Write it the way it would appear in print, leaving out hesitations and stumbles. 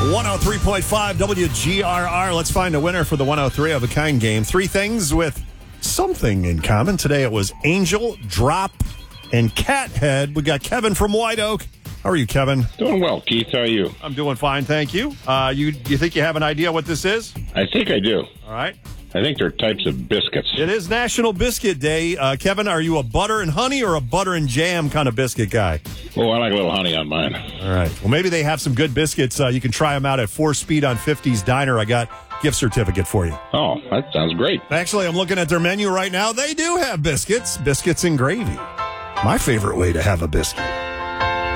103.5 WGRR. Let's find a winner for the 103 of a kind game. Three things with something in common. Today it was Angel, Drop, and Cathead. We got Kevin from White Oak. How are you, Kevin? Doing well, Keith. How are you? I'm doing fine, thank you. You think you have an idea what this is? I think I do. All right. I think they're types of biscuits. It is National Biscuit Day. Kevin, are you a butter and honey or a butter and jam kind of biscuit guy? Oh, I like a little honey on mine. All right. Well, maybe they have some good biscuits. You can try them out at 4 Speed on 50's Diner. I got gift certificate for you. Oh, that sounds great. Actually, I'm looking at their menu right now. They do have biscuits and gravy. My favorite way to have a biscuit.